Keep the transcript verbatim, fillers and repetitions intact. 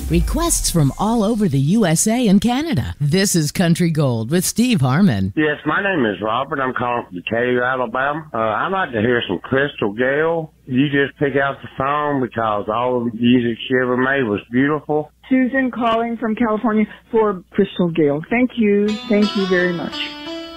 Requests from all over the U S A and Canada. This is Country Gold with Steve Harmon. Yes, my name is Robert. I'm calling from Decatur, Alabama. Uh, I'd like to hear some Crystal Gayle. You just pick out the song because all of the music she ever made was beautiful. Susan calling from California for Crystal Gayle. Thank you. Thank you very much.